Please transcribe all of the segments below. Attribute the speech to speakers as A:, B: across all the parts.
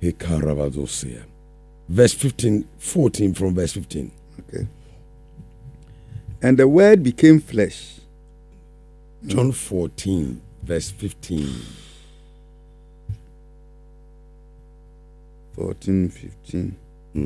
A: Verse 15, 14 from verse 15.
B: Okay. And the word became flesh.
A: John 14, verse 15.
B: 14, 15.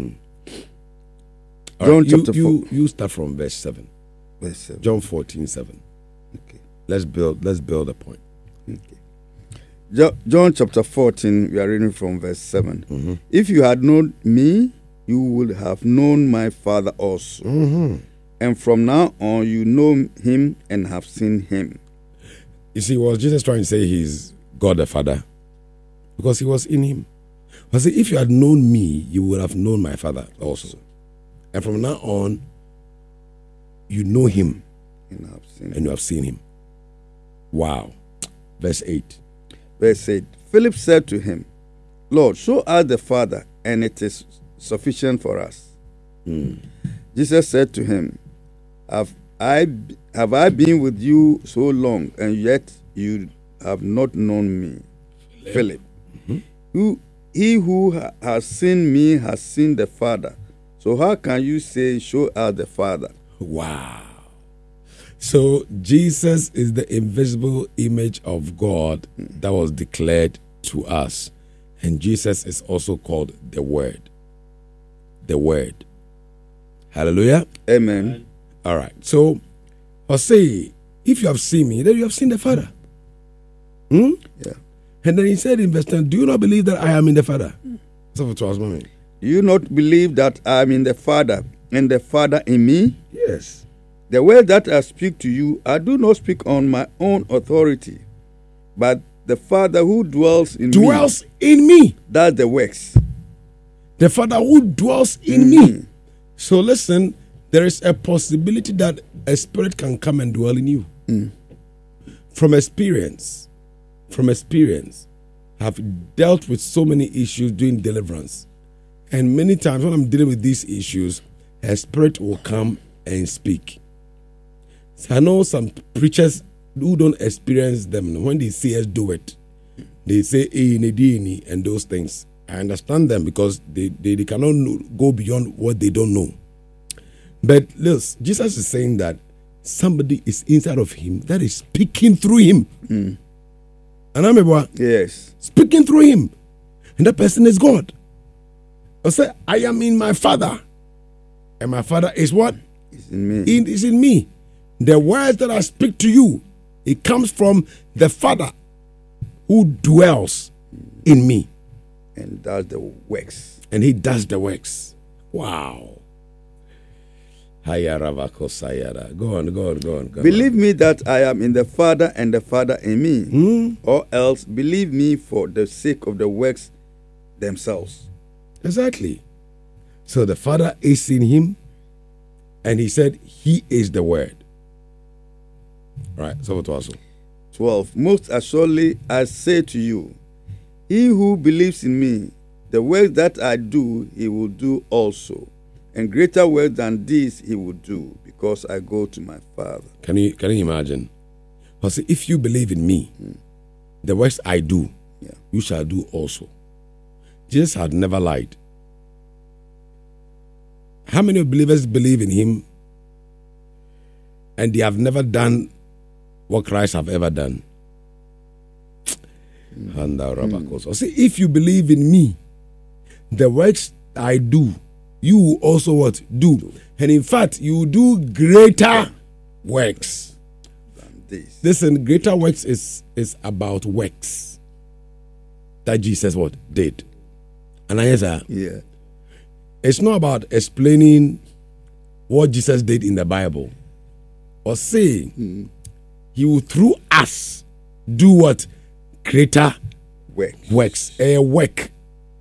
A: John chapter 4. You start from verse 7.
B: Verse 7.
A: John 14, 7.
B: Okay.
A: Let's build a point.
B: Okay. John chapter 14, we are reading from verse 7.
A: Mm-hmm.
B: If you had known me, you would have known my Father also.
A: Mm-hmm.
B: And from now on, you know him and have seen him.
A: You see, was Jesus trying to say he's God the Father? Because he was in him. I say, if you had known me, you would have known my Father also. And from now on, you know him and you have seen him. Wow. Verse 8.
B: Verse 8. Philip said to him, Lord, show us the Father, and it is sufficient for us. Jesus said to him, Have I been with you so long, and yet you have not known me? Philip. He who has seen me has seen the Father. So how can you say, show us the Father?
A: Wow. So Jesus is the invisible image of God that was declared to us. And Jesus is also called the Word. The Word. Hallelujah.
B: Amen.
A: All right. So I'll say, if you have seen me, then you have seen the Father.
B: Yeah.
A: And then he said in verse 10, do you not believe that I am in the Father? So to us, mommy.
B: Do you not believe that I am in the Father, and the Father in me?
A: Yes.
B: The word that I speak to you, I do not speak on my own authority, but the Father who dwells in
A: me
B: does the works.
A: The Father who dwells in me. So listen, there is a possibility that a spirit can come and dwell in you. From experience, I've dealt with so many issues doing deliverance. And many times when I'm dealing with these issues, a spirit will come and speak. So I know some preachers who don't experience them. When they see us do it, they say, and those things. I understand them because they cannot go beyond what they don't know. But listen, Jesus is saying that somebody is inside of him that is speaking through him. And I'm
B: yes,
A: speaking through him. And that person is God. I say, I am in my Father. And my Father is what?
B: It's in me.
A: It is in me. The words that I speak to you, it comes from the Father who dwells in me.
B: And does the works.
A: And he does the works. Wow. Go on.
B: Believe me that I am in the Father and the Father in me. Or else believe me for the sake of the works themselves.
A: Exactly. So the Father is in him, and he said he is the Word. Right. So what also?
B: 12. Most assuredly I say to you, he who believes in me, the work that I do, he will do also. And greater work than this he will do, because I go to my Father.
A: Can you imagine? I say, if you believe in me, the works I do, you shall do also. Jesus had never lied. How many believers believe in him and they have never done what Christ have ever done? See, if you believe in me, the works I do, you will also what? Do. And in fact, you will do greater works
B: than this.
A: Listen, greater works is about works that Jesus what? Did. And I answer,
B: yeah.
A: It's not about explaining what Jesus did in the Bible or saying he will through us do what? Greater works. A work.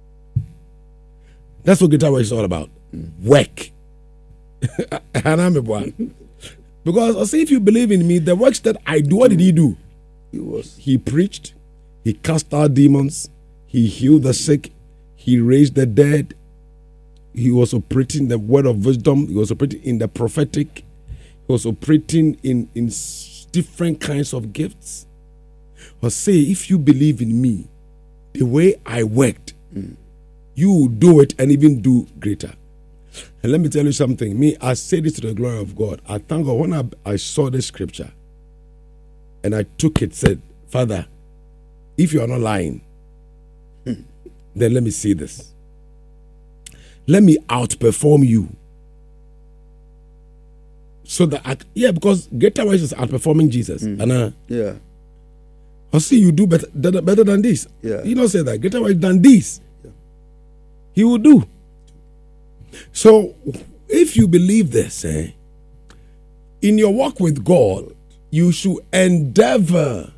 A: That's what greater works is all about. Work. And I'm a boy. Because I say, if you believe in me, the works that I do, what did he do? He preached, he cast out demons, he healed the sick, he raised the dead, he was operating the word of wisdom, he was operating in the prophetic, he was operating in different kinds of gifts. Or say, if you believe in me, the way I worked, you will do it and even do greater. And let me tell you something. Me, I say this to the glory of God. I thank God when I saw this scripture and I took it, said, Father, if you are not lying, then let me see this. Let me outperform you. So that because greater works is outperforming Jesus. And I'll see you do better than this.
B: Yeah.
A: He don't say that. Greater works than this. Yeah. He will do. So if you believe this, in your walk with God, you should endeavor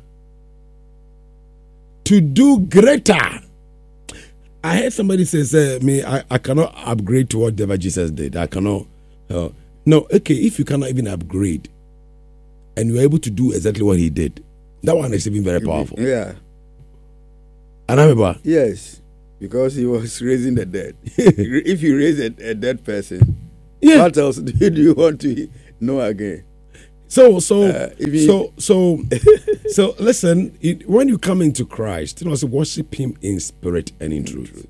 A: to do greater. I heard somebody say me, I cannot upgrade to whatever Jesus did. I cannot. No, okay, if you cannot even upgrade and you're able to do exactly what he did, that one is even very powerful.
B: Yeah.
A: And I remember.
B: Yes, because he was raising the dead. If you raise a dead person, what else do you want to know again? So listen, when you come into Christ, worship him in spirit and in truth.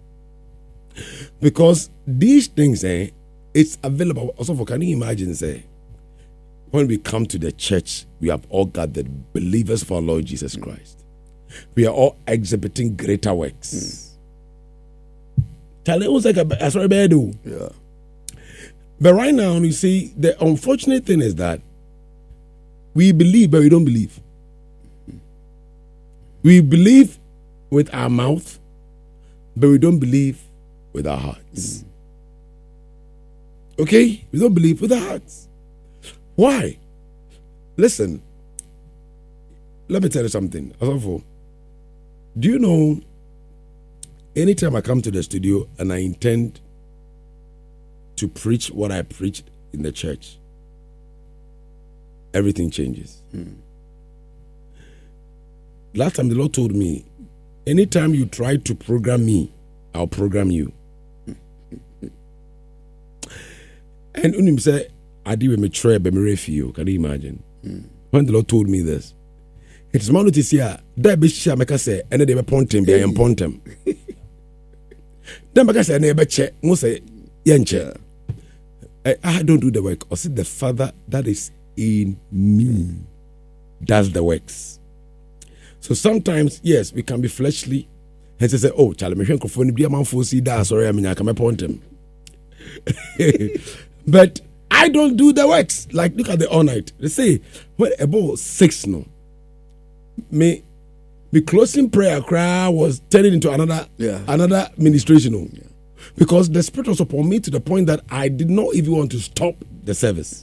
B: Because these things, it's available. Also, can you imagine, when we come to the church, we have all gathered believers for our Lord Jesus Christ. We are all exhibiting greater works. Yeah.
A: But right now, you see, the unfortunate thing is that we believe, but we don't believe. We believe with our mouth, but we don't believe with our hearts. Okay? We don't believe with our hearts. Why? Listen, let me tell you something. Do you know, anytime I come to the studio and I intend to preach what I preached in the church, everything changes. Last time the Lord told me, anytime you try to program me, I'll program you. And when he said, I did with me try, but me refuse. Can you imagine? When the Lord told me this, it's my notice here. That bitch, I say, and they were pointing, they am pointing. Then I say, never check. Most say, yenche. I don't do the work. I said, the Father that is in me does the works. So sometimes, yes, we can be fleshly. And say, oh, Charlie, me shank phone be a man for see that. Sorry, I mean, I can point him. But I don't do the works. Like, look at the all night. They say, when about 6 no, me closing prayer cry was turning into another ministration. Yeah. Because the Spirit was upon me to the point that I did not even want to stop the service.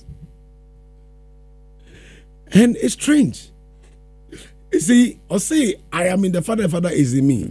A: And it's strange. You see, or say, I am in the Father, the Father is in me.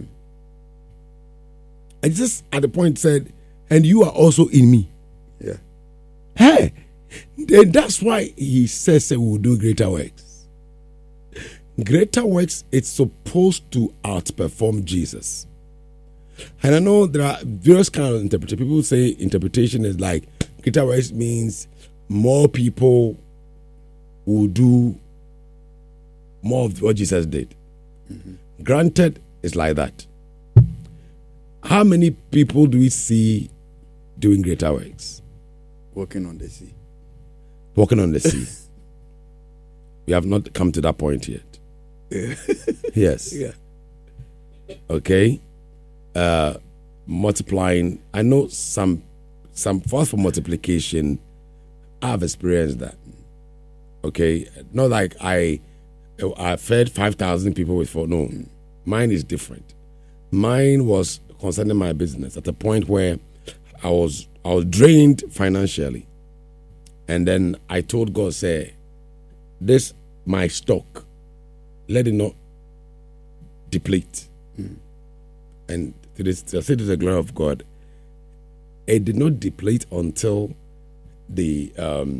A: I just at the point said, and you are also in me.
B: Yeah.
A: Hey, then that's why he says we will do greater works. Greater works, it's supposed to outperform Jesus. And I know there are various kinds of interpretation. People say interpretation is like greater works means more people will do more of what Jesus did. Granted, it's like that. How many people do we see doing greater works?
B: Walking on the sea.
A: Walking on the sea. We have not come to that point yet. Yes.
B: Yeah.
A: Okay. Multiplying. I know some force for multiplication. I've experienced that. Okay. Not like I fed 5,000 people with 4. No. Mine is different. Mine was concerning my business at a point where I was drained financially. And then I told God, say, this my stock, let it not deplete. And I said to the glory of God, it did not deplete until the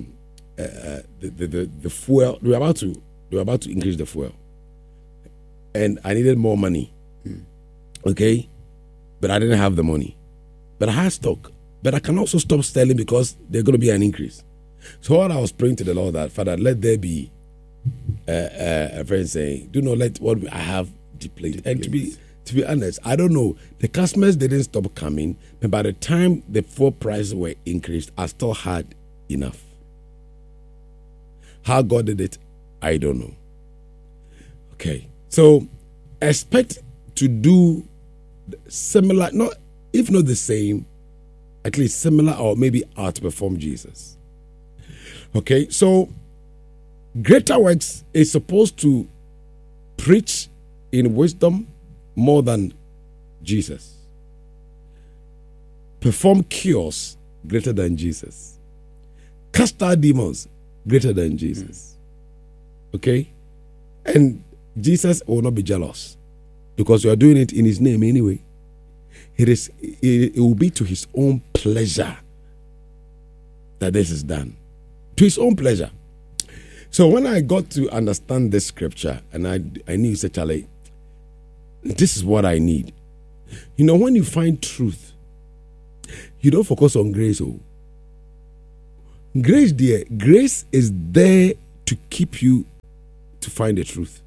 A: fuel. We were about to increase the fuel, and I needed more money. Okay, but I didn't have the money. But I had stock. But I can also stop selling because there's going to be an increase. So what I was praying to the Lord that, Father, let there be a friend saying, do not let what I have deplete. And to To be honest, I don't know. The customers didn't stop coming, but by the time the fuel prices were increased, I still had enough. How God did it, I don't know. Okay, so expect to do similar, not if not the same, at least similar or maybe outperform Jesus. Okay, so greater works is supposed to preach in wisdom more than Jesus. Perform cures greater than Jesus. Cast out demons greater than Jesus. Okay? And Jesus will not be jealous because you are doing it in his name anyway. It will be to his own pleasure that this is done. To his own pleasure. So when I got to understand this scripture, and I knew, said, Charlie, this is what I need. You know, when you find truth, you don't focus on grace. Oh, grace, dear, grace is there to keep you to find the truth.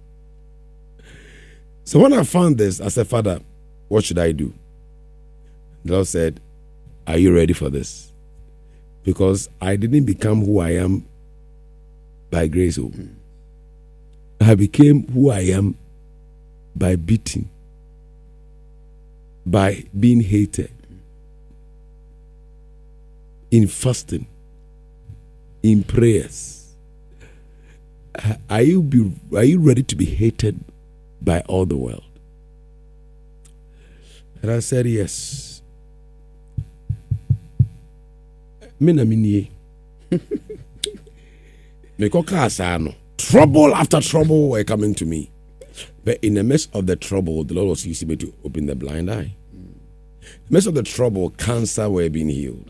A: So when I found this, I said, Father, what should I do? The Lord said, are you ready for this? Because I didn't become who I am by grace. Oh. I became who I am by beating, by being hated, in fasting, in prayers. Are you ready to be hated by all the world? And I said, yes. Trouble after trouble were coming to me. But in the midst of the trouble, the Lord was using me to open the blind eye. In the midst of the trouble, cancer were being healed.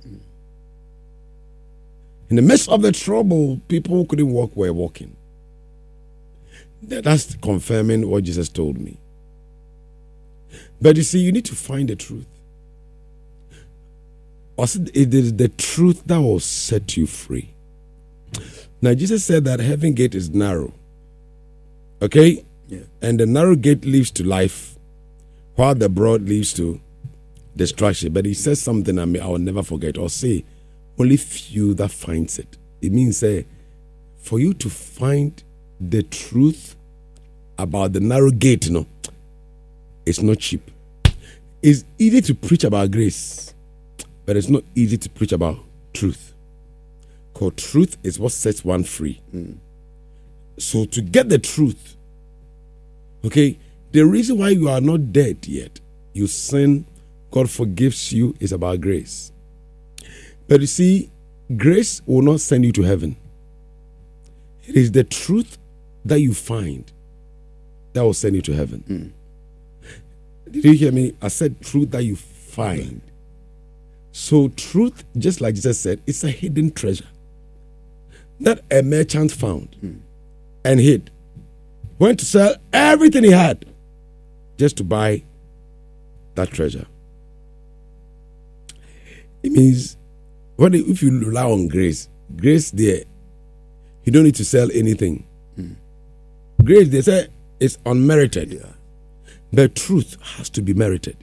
A: In the midst of the trouble, people who couldn't walk were walking. That's confirming what Jesus told me. But you see, you need to find the truth. It is the truth that will set you free. Now, Jesus said that heaven gate is narrow. Okay?
B: Yeah.
A: And the narrow gate leads to life, while the broad leads to destruction. But he says something I will never forget, or say, only few that finds it. It means for you to find the truth about the narrow gate, it's not cheap. It's easy to preach about grace, but it's not easy to preach about truth. Because truth is what sets one free. So to get the truth, okay, the reason why you are not dead yet, you sin, God forgives you, is about grace. But you see, grace will not send you to heaven. It is the truth that you find that will send you to heaven. Did you hear me? I said truth that you find. So truth, just like Jesus said, it's a hidden treasure that a merchant found and hid. Went to sell everything he had just to buy that treasure. It means if you rely on grace there, you don't need to sell anything. Grace, they say, is unmerited.
B: Yeah.
A: But truth has to be merited.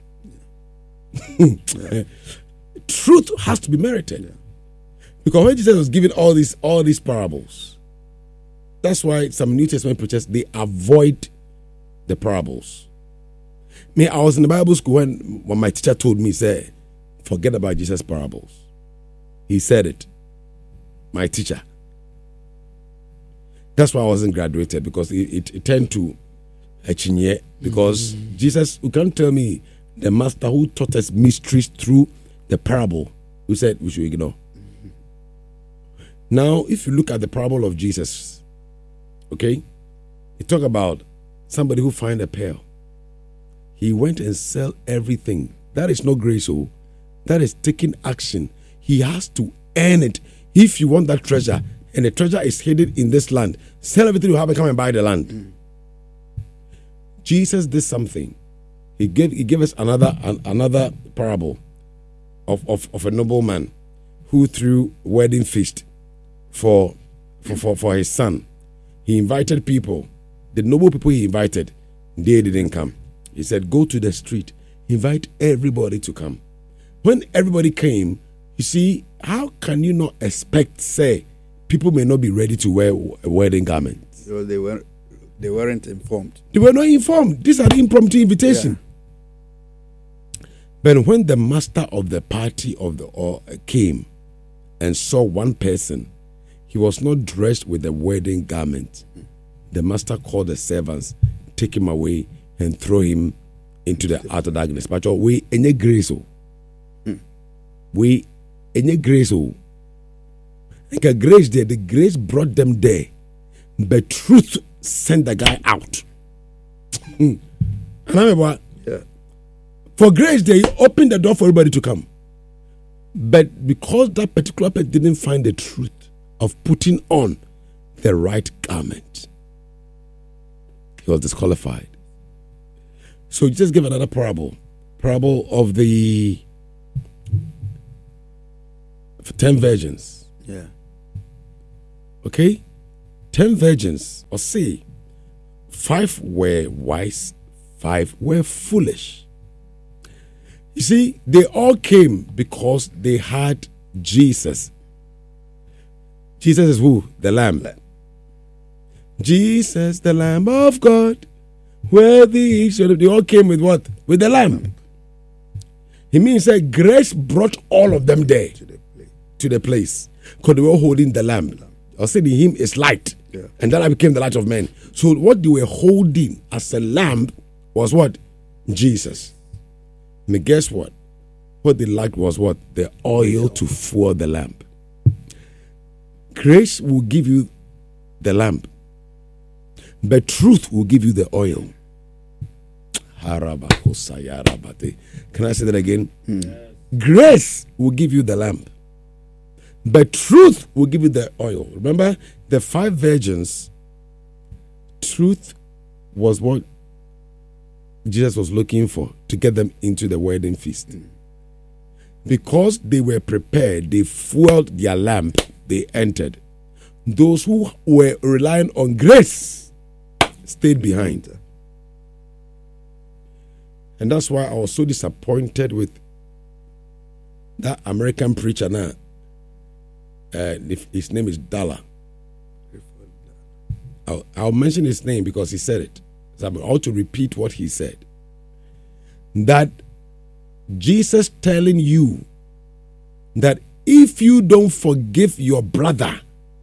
A: Truth has to be merited.
B: Yeah.
A: Because when Jesus was giving all these parables, that's why some New Testament preachers, they avoid the parables. I was in the Bible school when my teacher told me, say, forget about Jesus' parables. He said it. My teacher. That's why I wasn't graduated, because it turned to a chinye. Because Jesus, you can't tell me the master who taught us mysteries through the parable, who said we should ignore. Now, if you look at the parable of Jesus, okay, it talk about somebody who find a pearl. He went and sell everything. That is not grace. Oh, that is taking action. He has to earn it. If you want that treasure, and the treasure is hidden in this land, sell everything you have and come and buy the land. Jesus did something. He gave us another parable of a nobleman who threw wedding feast for his son. He invited people. The noble people he invited, they didn't come. He said, go to the street, invite everybody to come. When everybody came, you see, how can you not expect, say, people may not be ready to wear wedding garments?
B: So they weren't informed.
A: They were not informed. These are the impromptu invitation. Yeah. But when the master of the party came and saw one person, he was not dressed with the wedding garment. The master called the servants, take him away, and throw him into the outer darkness. But we any grace, we any grace, like a grace there. The grace brought them there, but truth sent the guy out. And I remember, for grace there, he opened the door for everybody to come. But because that particular person didn't find the truth of putting on the right garment, he was disqualified. So just give another parable of the 10 virgins.
B: Yeah.
A: Okay? 10 virgins, or say, 5 were wise, 5 were foolish. You see, they all came because they had Jesus. Jesus is who? The Lamb. Jesus, the Lamb of God. Worthy is they all came with what? With the Lamb. He means that grace brought all of them there to the place. Because they were holding the Lamb. I said in him is light. Yeah. And that became the light of men. So what they were holding as a lamb was what? Jesus. And guess what? What they lacked was what? The oil to fuel the lamp. Grace will give you the lamp, but truth will give you the oil. Can I say that again? Grace will give you the lamp, but truth will give you the oil. Remember, the 5 virgins, truth was what Jesus was looking for to get them into the wedding feast. Because they were prepared, they fueled their lamp, they entered. Those who were relying on grace stayed behind. And that's why I was so disappointed with that American preacher now. His name is Dalla. I'll mention his name because he said it. So I'm about to repeat what he said. That Jesus telling you that if you don't forgive your brother,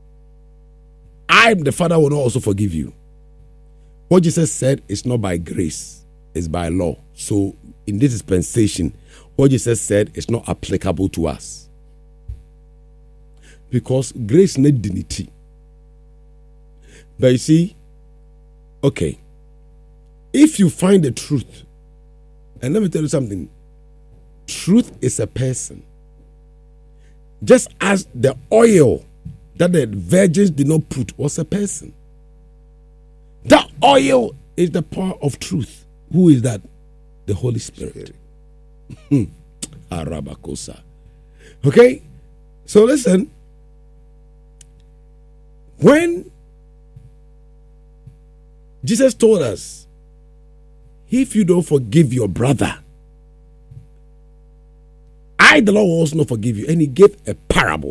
A: I, the Father, will not also forgive you. What Jesus said is not by grace, it's by law. So in this dispensation, what Jesus said is not applicable to us. Because grace needs dignity. But you see, okay, if you find the truth, and let me tell you something, truth is a person. Just as the oil that the virgins did not put was a person. That oil is the power of truth. Who is that? The Holy Spirit. Arabakosa. Okay? So listen. When Jesus told us, if you don't forgive your brother, I, the Lord, will also not forgive you. And he gave a parable.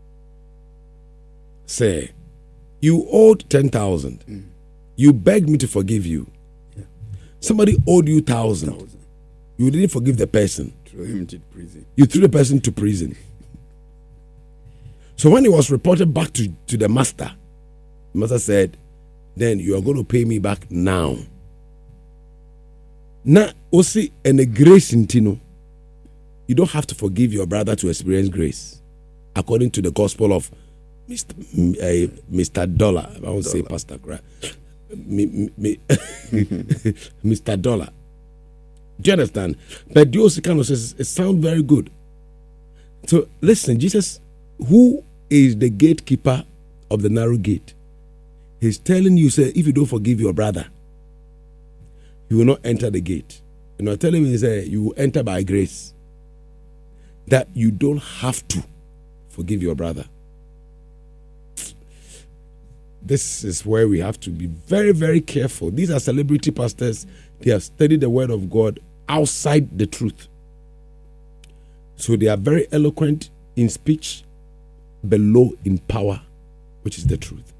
A: Say, you owed 10,000. You begged me to forgive you. Yeah. Somebody owed you 1,000. You didn't forgive the person.
B: Threw him to prison.
A: You threw the person to prison. So when it was reported back to the master said, then you are going to pay me back now. Now, also, and a grace in Tino. You don't have to forgive your brother to experience grace. According to the gospel of Mr. Dollar. I won't say Pastor Cry. Mr. Dollar. Do you understand? But the also kind of says it sounds very good. So listen, Jesus, who is the gatekeeper of the narrow gate, he's telling you, say, if you don't forgive your brother, you will not enter the gate. You know, telling me, say, you will enter by grace. That you don't have to forgive your brother. This is where we have to be very, very careful. These are celebrity pastors They have studied the word of God outside the truth. So they are very eloquent in speech, but low in power, which is the truth.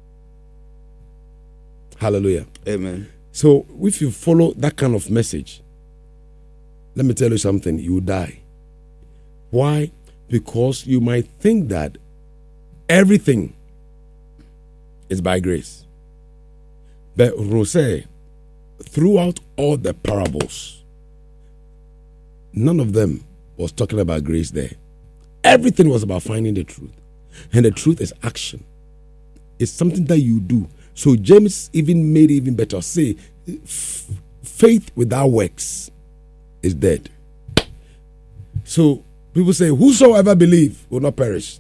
A: Hallelujah.
B: Amen.
A: So if you follow that kind of message, let me tell you something, you will die. Why? Because you might think that everything is by grace. But Rosé, throughout all the parables, none of them was talking about grace there. Everything was about finding the truth. And the truth is action. It's something that you do. So James even made it even better. Say, faith without works is dead. So people say, whosoever believe will not perish.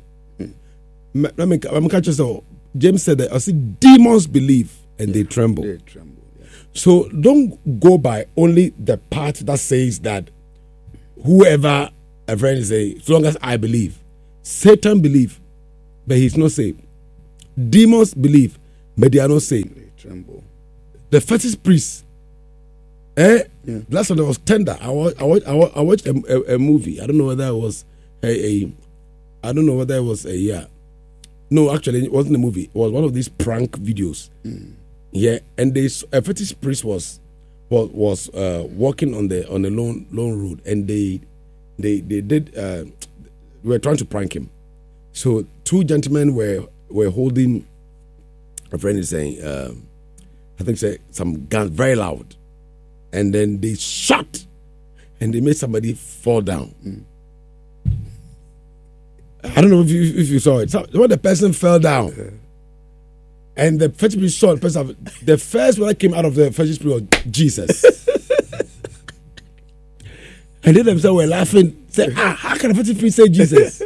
A: James said that, I see demons believe and they tremble.
B: They tremble. Yeah.
A: So don't go by only the part that says that whoever a friend say, as long as I believe. Satan believe, but he's not saved. Demons believe, but they are not saved.
B: They tremble.
A: The fetish priest, last one was tender. I watched a movie. I don't know whether it was No, actually, it wasn't a movie. It was one of these prank videos. Yeah, and a fetish priest was walking on the lone road, and they were trying to prank him. So two gentlemen were holding, a friend is saying, I think say some gun very loud, and then they shot, and they made somebody fall down. I don't know if you saw it. So when the person fell down, and the fetish priest saw the person, the first one that came out of the fetish priest was Jesus. And they themselves were laughing, saying, how can a fetish priest say Jesus?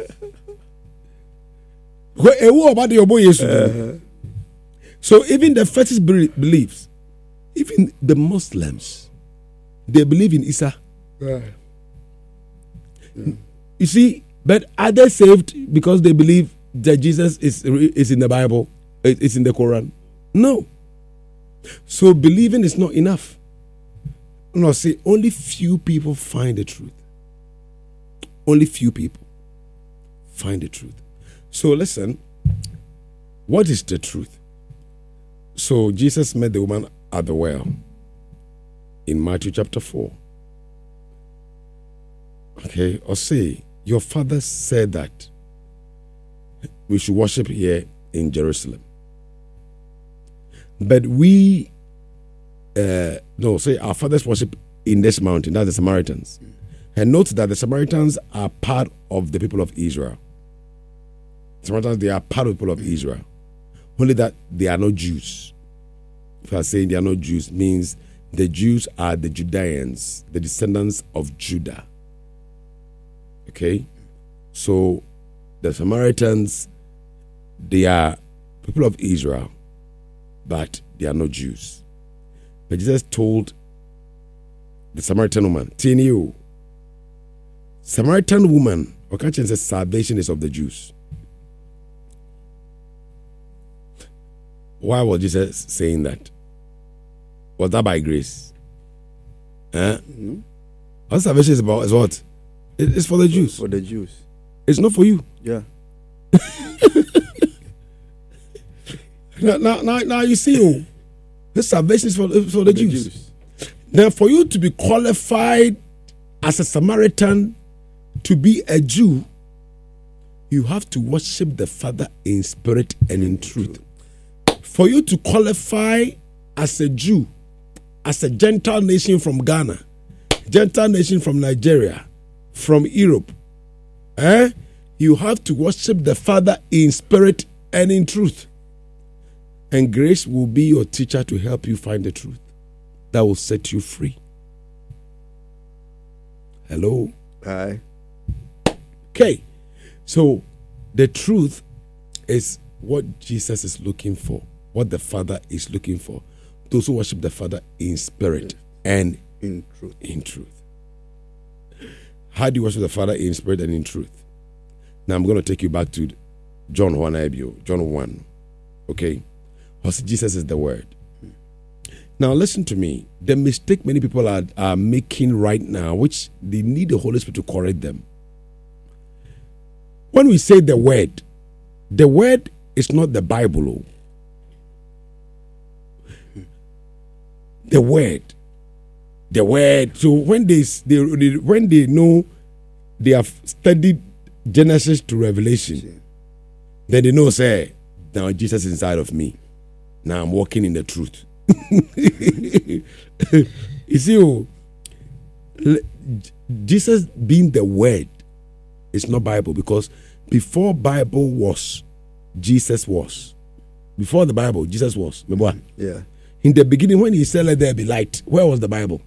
A: So even the fetish believes, even the Muslims, they believe in Isa.
B: Yeah.
A: You see, but are they saved because they believe that Jesus is in the Bible, it's in the Quran? No. So believing is not enough. No, see, only few people find the truth. Only few people find the truth. So listen, what is the truth? So Jesus met the woman at the well in Matthew chapter 4. Okay, or say, your father said that we should worship here in Jerusalem. But our fathers worship in this mountain, that's the Samaritans. And note that the Samaritans are part of the people of Israel. Samaritans, they are part of the people of Israel. Only that they are not Jews. If I say they are not Jews, means the Jews are the Judeans, the descendants of Judah. Okay? So the Samaritans, they are people of Israel, but they are not Jews. But Jesus told the Samaritan woman, "Tinu, Samaritan woman, Okachin says salvation is of the Jews." Why was Jesus saying that? Was that by grace? What salvation is about is what? It's for the Jews.
B: For the Jews.
A: It's not for you.
B: Yeah.
A: Now you see, this salvation is for the Jews. Now, for you to be qualified as a Samaritan to be a Jew, you have to worship the Father in spirit and in truth. For you to qualify as a Jew, as a Gentile nation from Ghana, Gentile nation from Nigeria, from Europe, you have to worship the Father in spirit and in truth. And grace will be your teacher to help you find the truth that will set you free. Hello?
B: Hi.
A: Okay. So the truth is what Jesus is looking for, what the Father is looking for. Those who worship the Father in spirit and
B: in truth.
A: In truth. How do you worship the Father in spirit and in truth? Now I'm going to take you back to John 1. Okay? Jesus is the Word. Now, listen to me. The mistake many people are making right now, which they need the Holy Spirit to correct them. When we say the word is not the Bible. Oh. The word. So when they know they have studied Genesis to Revelation, then they know, say, now Jesus is inside of me. Now I'm walking in the truth. You see, Jesus being the word is not Bible, because before Bible was, Jesus was. Before the Bible, Jesus was. Remember?
B: Yeah.
A: In the beginning, when he said, let there be light, where was the Bible?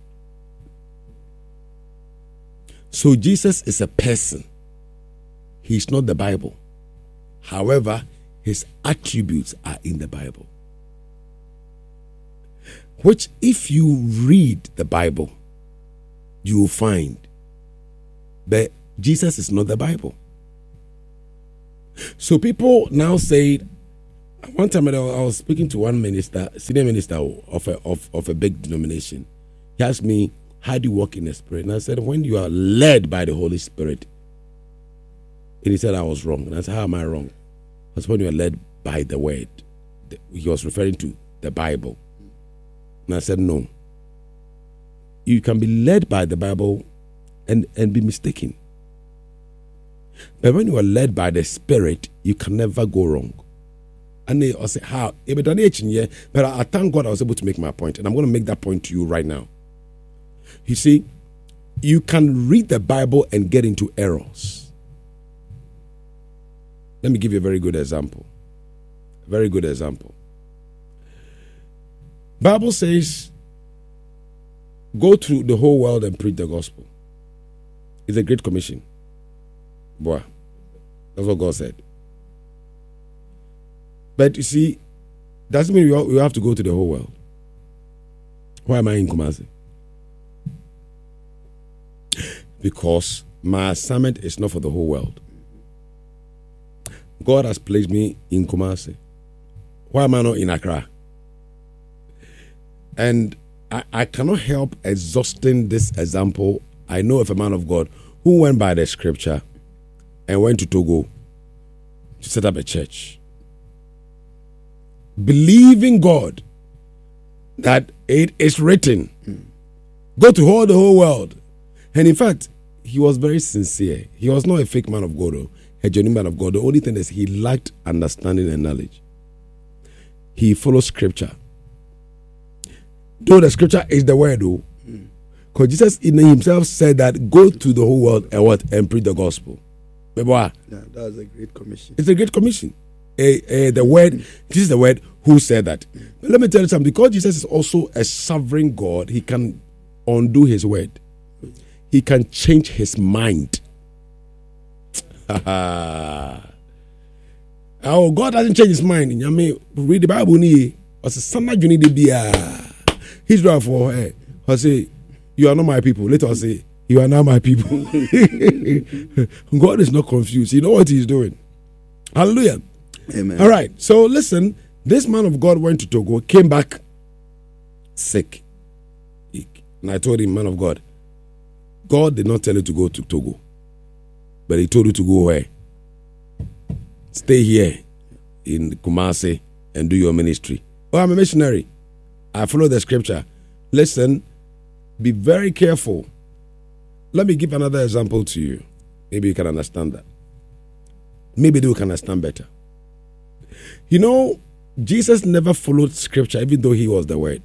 A: So Jesus is a person. He's not the Bible. However, his attributes are in the Bible. Which, if you read the Bible, you will find that Jesus is not the Bible. So people now say, one time I was speaking to one minister, senior minister of a big denomination. He asked me, how do you walk in the Spirit? And I said, when you are led by the Holy Spirit. And he said I was wrong. And I said, how am I wrong? Because when you are led by the Word. He was referring to the Bible. And I said, no. You can be led by the Bible and be mistaken. But when you are led by the Spirit, you can never go wrong. And they say, how? But I thank God I was able to make my point. And I'm going to make that point to you right now. You see, you can read the Bible and get into errors. Let me give you a very good example. A very good example. Bible says, go to the whole world and preach the gospel. It's a great commission. Boy, that's what God said. But you see, doesn't mean we have to go to the whole world. Why am I in Kumasi? Because my assignment is not for the whole world. God has placed me in Kumasi. Why am I not in Accra? And I cannot help exhausting this example. I know of a man of God who went by the scripture and went to Togo to set up a church, believing God that it is written, go to all the whole world. And in fact, he was very sincere. He was not a fake man of God, or a genuine man of God. The only thing is he lacked understanding and knowledge. He followed scripture. Though the scripture is the word, though. Because Jesus in himself said that go to the whole world and preach the gospel.
B: Yeah, that was a great commission.
A: It's a great commission. The word, this is the word who said that. But let me tell you something. Because Jesus is also a sovereign God, he can undo his word. He can change his mind. Oh, God doesn't change his mind. I mean, read the Bible. He's right for her. I say, you are not my people. Later I say, you are not my people. God is not confused. You know what he's doing. Hallelujah.
B: Amen.
A: All right. So listen, this man of God went to Togo, came back sick. And I told him, man of God, God did not tell you to go to Togo, but he told you to go where? Stay here in Kumasi and do your ministry. Oh, I'm a missionary. I follow the scripture. Listen, be very careful. Let me give another example to you. Maybe you can understand that. Maybe you can understand better. You know, Jesus never followed scripture, even though he was the word.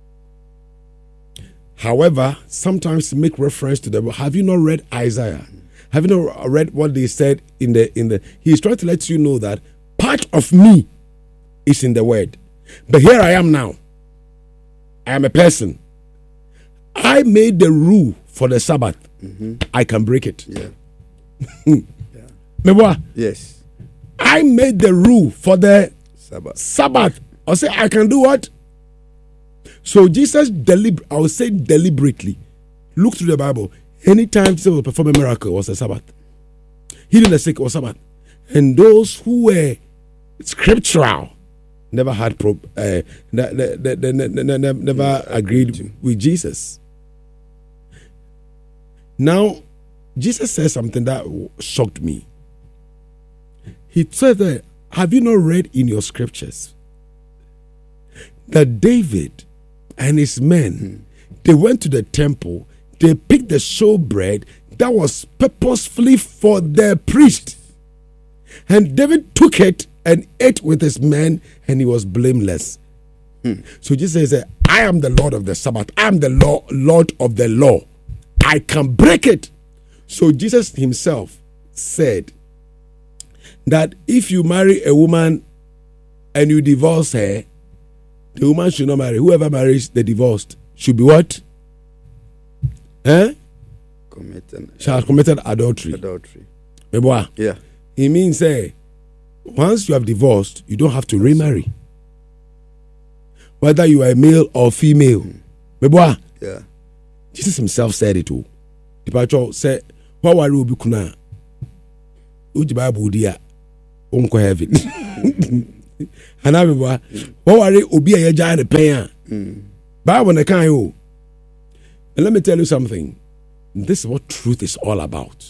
A: However, sometimes make reference to the word. Have you not read Isaiah? Have you not read what they said in the he's trying to let you know that part of me is in the word. But here I am now. I am a person. I made the rule for the Sabbath. I can break it.
B: Yeah.
A: Remember?
B: Yes.
A: I made the rule for the
B: Sabbath.
A: I say I can do what? So Jesus deliberately look through the Bible. Anytime Jesus will perform a miracle was a Sabbath. Healing the sick was Sabbath. And those who were scriptural never had never agreed with Jesus. Now, Jesus said something that shocked me. He said that, have you not read in your scriptures that David and his men, they went to the temple, they picked the showbread that was purposefully for the priest. And David took it and ate with his men, and he was blameless. So Jesus says, I am the Lord of the Sabbath. I am the Lord of the law. I can break it. So Jesus himself said that if you marry a woman and you divorce her, the woman should not marry. Whoever marries the divorced should be what? Shall have committed adultery.
B: Yeah.
A: It means, once you have divorced, you don't have to remarry. Whether you are a male or female.
B: Yeah.
A: Jesus himself said it too. The pastor said, "What were you kuna? Uji Bible dia, unko heaven." And I remember, what were you obi a yajane penya? Bible ne kan yo. And let me tell you something. This is what truth is all about.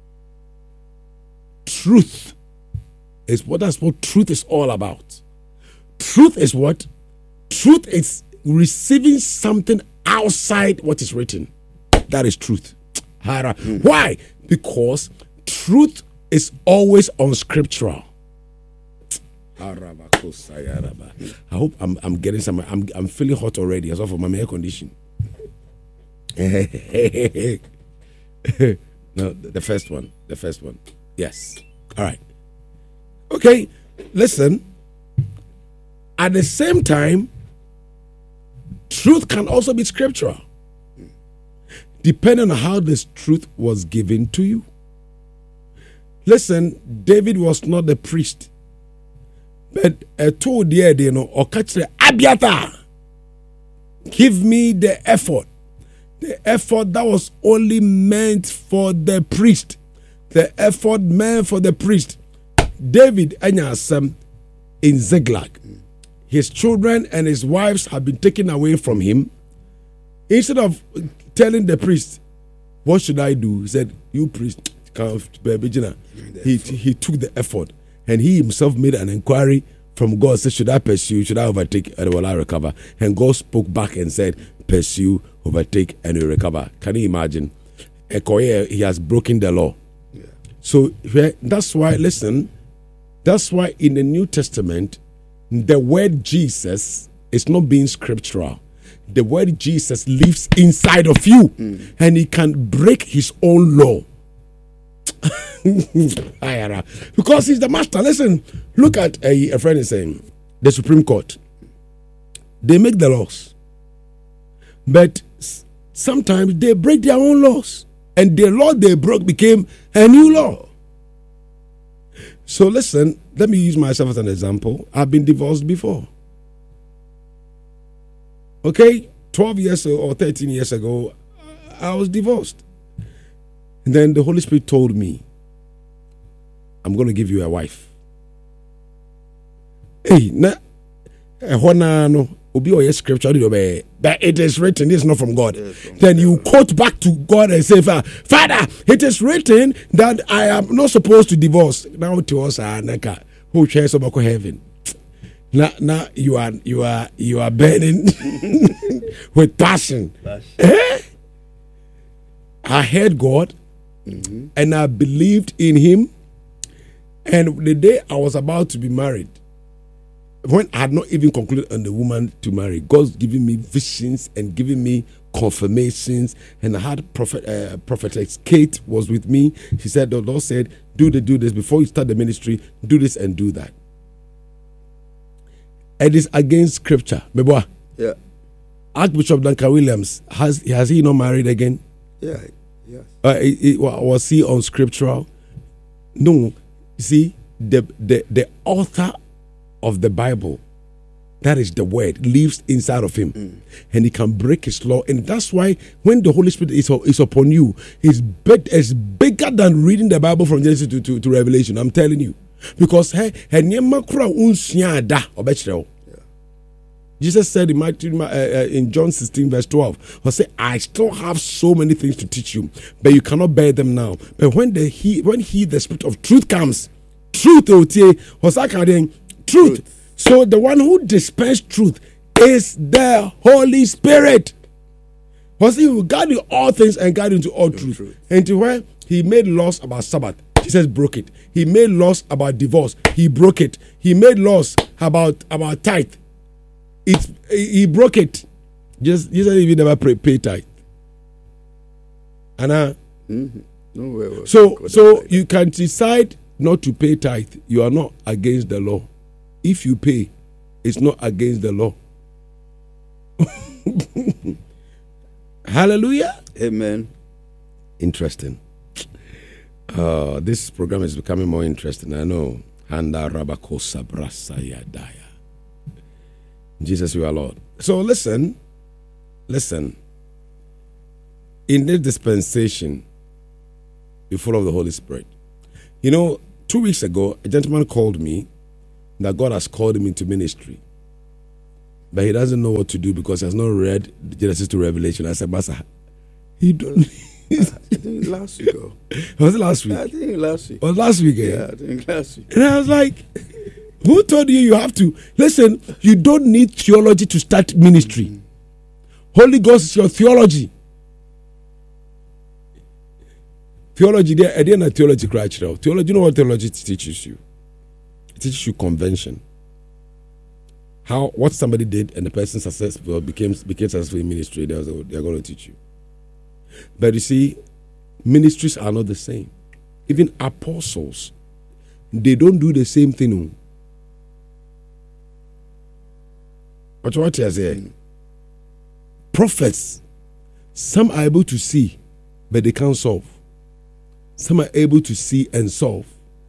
A: Truth is that's what truth is all about. Truth is what? Truth is receiving something outside what is written. That is truth. Why? Because truth is always unscriptural. I hope I'm getting some. I'm feeling hot already as well for my air condition. No, the first one. Yes. All right. Okay. Listen. At the same time, truth can also be scriptural, depending on how this truth was given to you. Listen, David was not the priest, but told or catch the Abiathar, give me the effort that was only meant for the priest, the effort meant for the priest. David Anyasam in Ziklag, his children and his wives have been taken away from him. Instead of telling the priest, what should I do? He said, you priest, he took the effort and he himself made an inquiry from God. Said, should I pursue? Should I overtake? And will I recover? And God spoke back and said, pursue, overtake, and you recover. Can you imagine? He has broken the law. Yeah. So that's why, listen, that's why in the New Testament, the word Jesus is not being scriptural. The word Jesus lives inside of you, and he can break his own law. Because he's the master. Listen, look at a friend is saying, the Supreme Court. They make the laws, but sometimes they break their own laws, and the law they broke became a new law. So listen, let me use myself as an example. I've been divorced before. Okay, 12 years or 13 years ago, I was divorced. And then the Holy Spirit told me, I'm going to give you a wife. Hey, scripture, but it is written, this is not from God. Then you quote back to God and say, Father, it is written that I am not supposed to divorce. Now to us, who shares about heaven. Now you are burning with passion. I heard God, and I believed in him. And the day I was about to be married, when I had not even concluded on the woman to marry, God's giving me visions and giving me confirmations. And I had prophetess Kate was with me. She said, the Lord said, do this before you start the ministry, do this and do that. It is against scripture.
B: Yeah.
A: Archbishop Duncan Williams, has he not married again?
B: Yeah. Yes.
A: Was he unscriptural? No. See, the author of the Bible, that is the word, lives inside of him, and he can break his law. And that's why when the Holy Spirit is upon you, it's bigger than reading the Bible from Genesis to Revelation. I'm telling you, Because her nneɛma kora unsua da ɔbɛkyerɛ wo. Jesus said in John 16 verse 12, he said, I still have so many things to teach you, but you cannot bear them now. But when the Spirit of truth comes, truth. So the one who dispenses truth is the Holy Spirit. Because he will guide you all things and guide you into all truth. And to where he made laws about Sabbath, Jesus broke it. He made laws about divorce, he broke it. He made laws about tithe. He broke it. Just he never pay tithe. And
B: no,
A: so you can decide not to pay tithe. You are not against the law. If you pay, it's not against the law. Hallelujah.
B: Amen.
A: Interesting. This program is becoming more interesting. I know. Handa Rabakosa Brasa Yadaya. Jesus, you are Lord. So listen. In this dispensation, you're full of the Holy Spirit. 2 weeks ago, a gentleman called me that God has called him into ministry. But he doesn't know what to do because he has not read Genesis to Revelation. I said, Master, he don't.
B: I think last week.
A: Was it last week?
B: I think last week.
A: Was last week?
B: Yeah, I think last week.
A: And I was like, who told you have to? Listen, you don't need theology to start ministry. Holy Ghost is your theology. Theology, there is theology crutch now. Theology, you know what theology teaches you? It teaches you convention. What somebody did and the person successful became successful in ministry, they're going to teach you. But you see, ministries are not the same. Even apostles, they don't do the same thing. What you say? Prophets, some are able to see, but they can't solve. Some are able to see and solve.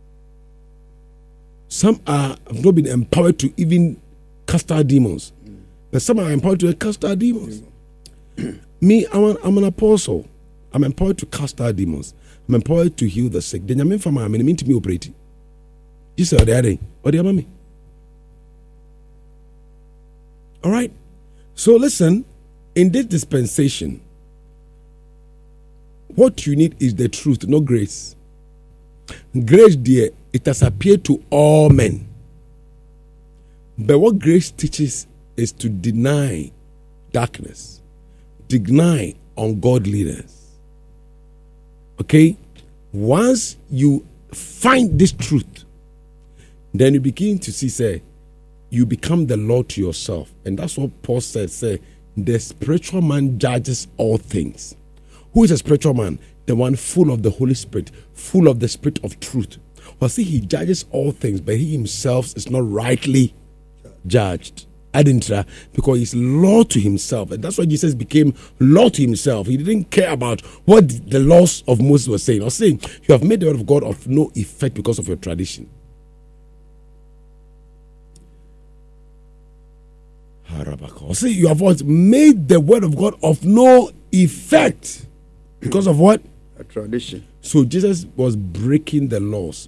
A: Some have not been empowered to even cast out demons. But some are empowered to cast out demons. Me, I'm an apostle. I'm empowered to cast out demons. I'm empowered to heal the sick. Then I'm mean to me operating. You said what are mommy? All right. So listen, in this dispensation, what you need is the truth, not grace. Grace, dear, it has appeared to all men. But what grace teaches is to deny darkness, deny ungodliness. Okay? Once you find this truth, then you begin to see, say, you become the Lord to yourself. And that's what Paul said, say, the spiritual man judges all things. Who is a spiritual man? The one full of the Holy Spirit, full of the Spirit of truth. Well, see, he judges all things, but he himself is not rightly judged. Because he's Lord to himself. And that's why Jesus became Lord to himself. He didn't care about what the laws of Moses were saying. Or saying, you have made the word of God of no effect because of your tradition. See, you have what? Made the word of God of no effect. Because of what?
B: A tradition.
A: So Jesus was breaking the laws.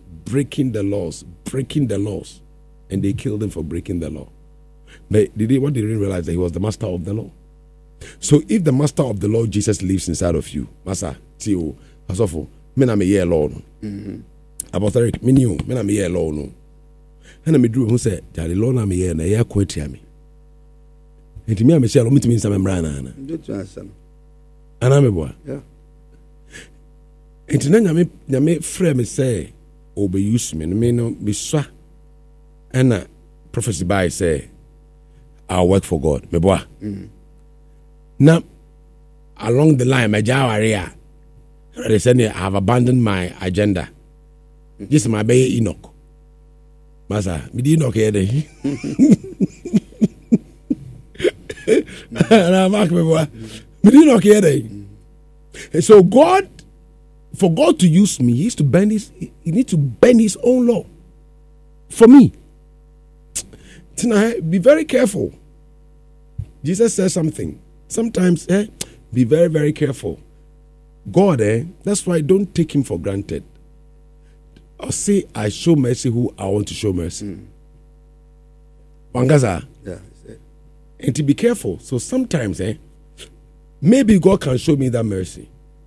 A: And they killed him for breaking the law. But what they didn't realize that he was the master of the law. So if the master of the law, Jesus, lives inside of you, Master, Tio, Asofo, mena me ye law no. Apotheric, mena me ye law no. And me drew who said, Jali law na me ye na ye kwetia me. And to me, I'm a shell, meet me in some membrana. And I'm a boy.
B: Yeah.
A: And to Name frame say, Obe use me, no be swa. And prophecy by say, I'll work for God. Me boy. Now, along the line, my Jawaria, they said I have abandoned my agenda. This is my baby Enoch. Masa, me di Enoch here. And I'm like, me boy, me di Enoch here. And so God, for God to use me, he needs to bend his own law for me. Tonight, be very careful. Jesus says something. Sometimes, be very, very careful. God, that's why don't take him for granted. I'll say I show mercy who I want to show mercy. Wangaza.
B: Yeah.
A: And to be careful. So sometimes, maybe God can show me that mercy,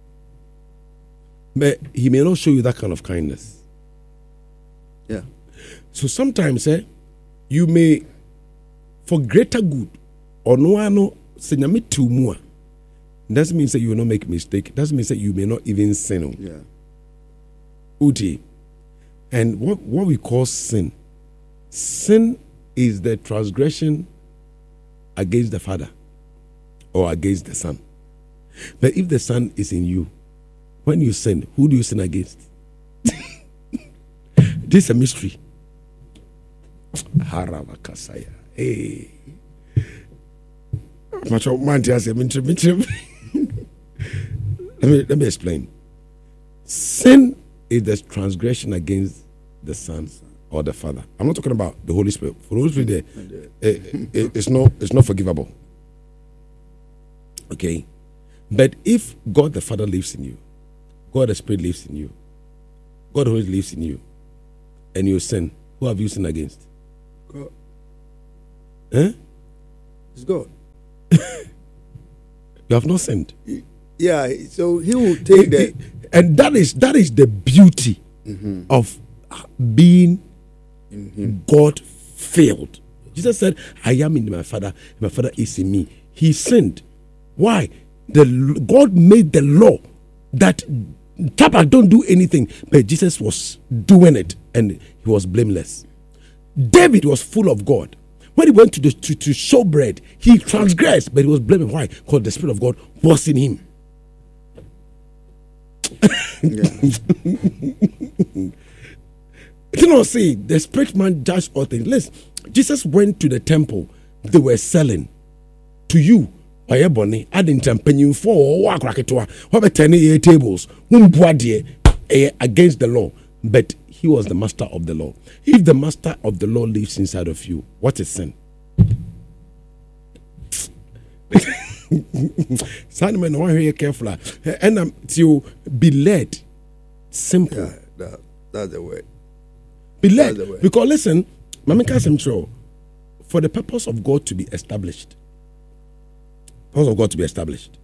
A: but He may not show you that kind of kindness.
B: Yeah.
A: So sometimes, you may, for greater good, or no one say nyame tu mu a, doesn't mean that you will not make mistake. Doesn't mean that you may not even sin.
B: Yeah.
A: Uti. And what we call sin is the transgression against the Father or against the Son. But if the Son is in you, when you sin, who do you sin against? This is a mystery. Harabakasaya. Hey. Let me explain. Sin is the transgression against the Son or the Father. I'm not talking about the Holy Spirit. For the Holy Spirit, it's not forgivable. Okay, but if God the Father lives in you, God the Spirit lives in you, God the Holy lives in you, and you sin, who have you sinned against?
B: God.
A: It's
B: God.
A: You have not sinned.
B: Yeah, so He will take that.
A: And that is the beauty of being God filled. Jesus said, I am in my Father is in me. He sinned. Why? God made the law that Tapa don't do anything, but Jesus was doing it and he was blameless. David was full of God. When he went to show bread, he transgressed, but he was blameless. Why? Because the Spirit of God was in him. You know, see, the Spirit man judged all things. Listen, Jesus went to the temple. They were selling to you. Ayeboni adding champagne for wa kraketoa. What 10 tables against the law, but he was the master of the law. If the master of the law lives inside of you, what is sin? Simon, I want to hear carefully, and to be led. Simple.
B: Yeah, that's the word.
A: Be led, because listen, Mamika Semtro, for the purpose of God to be established. Purpose of God to be established.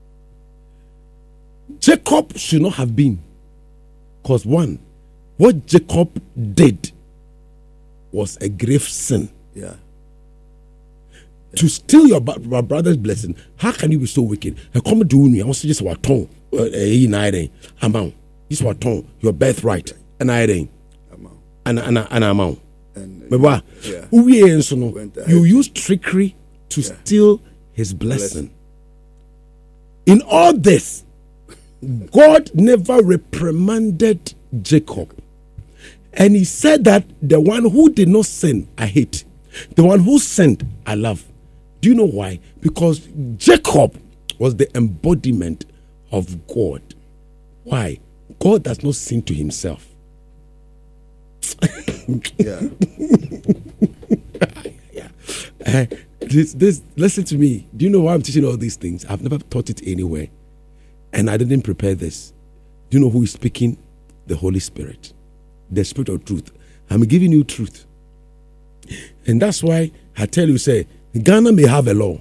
A: Jacob should not have been, because one, what Jacob did was a grave sin.
B: Yeah.
A: To steal your brother's blessing, how can you be so wicked? Come do me. I want to just what tongue, amount. This what tongue, your birthright, and I didn't. And amount. But you use trickery to steal his blessing. In all this, God never reprimanded Jacob. And he said that the one who did not sin, I hate. The one who sinned, I love. Do you know why? Because Jacob was the embodiment of God. Why? God does not sin to himself.
B: Yeah.
A: This listen to me. Do you know why I'm teaching all these things? I've never taught it anywhere. And I didn't prepare this. Do you know who is speaking? The Holy Spirit. The Spirit of truth. I'm giving you truth. And that's why I tell you, say, Ghana may have a law.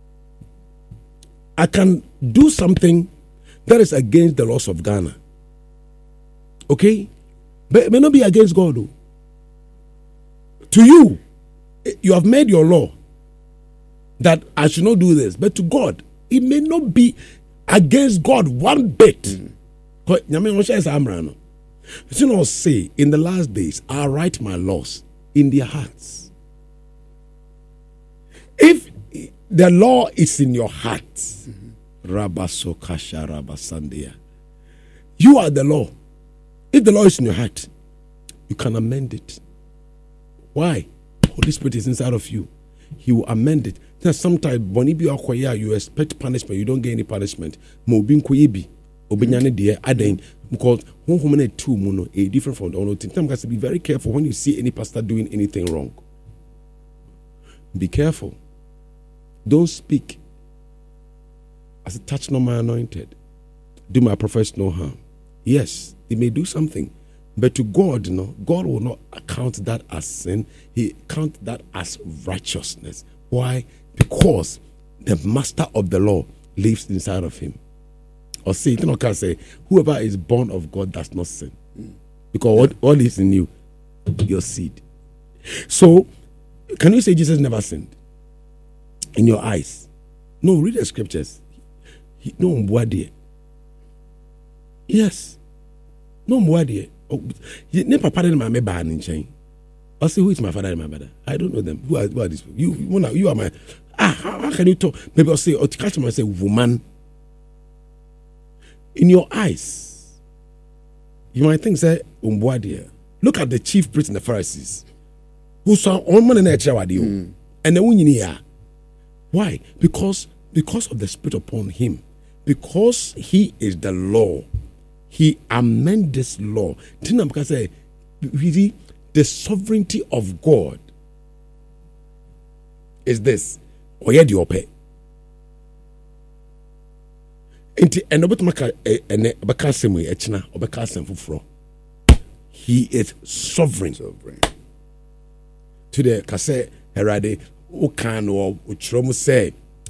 A: I can do something that is against the laws of Ghana. Okay? But it may not be against God, though. To you, you have made your law that I should not do this. But to God, it may not be against God one bit. You know, say, in the last days, I'll write my laws in their hearts. If the law is in your heart, Rabasokasha Rabasandia, you are the law. If the law is in your heart, you can amend it. Why? Holy Spirit is inside of you. He will amend it. Then sometimes when you expect punishment, you don't get any punishment. Because a different from the other thing. You have to be very careful when you see any pastor doing anything wrong. Be careful. Don't speak as a touch not my anointed. Do my prophets no harm. Yes, it may do something, But to God, God will not count that as sin. He count that as righteousness. Why? Because the master of the law lives inside of him. Or Satan can say, whoever is born of God does not sin. Because all is in you, your seed. So, can you say Jesus never sinned? In your eyes? No, read the scriptures. No, Mbwadi. Yes. No, Mbwadi. Ne papa and my ban in chain. I say, who is my father and my mother? I don't know them. Who are these people? You are my. How can you talk? Maybe I'll say, or to catch him and say, woman. In your eyes, you might think, say, Mbwadi. Look at the chief priests and the Pharisees who saw one man in a chair, and the woman. Why? Because of the Spirit upon him. Because he is the law. He amended this law. Because really, the sovereignty of God is this. Oye di ope. He is sovereign. To the kase herade ukan or uchromu say